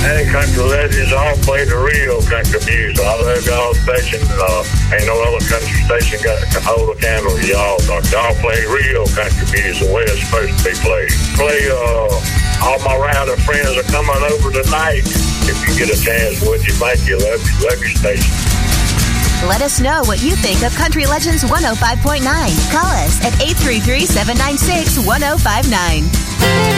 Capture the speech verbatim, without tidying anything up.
Hey, country legends, all play the real country music. I love y'all station. Uh, ain't no other country station got can hold a candle to y'all. Y'all play real country music the way it's supposed to be played. Play, uh, all my router friends are coming over tonight. If you get a chance, would you? Thank you. Love you. Love your station. Let us know what you think of Country Legends one oh five point nine. Call us at eight three three, seven nine six, one oh five nine.